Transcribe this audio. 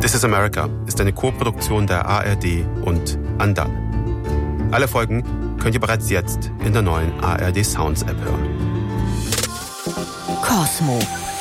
This is America ist eine Co-Produktion der ARD und Andal. Alle Folgen könnt ihr bereits jetzt in der neuen ARD Sounds App hören. Kosmo.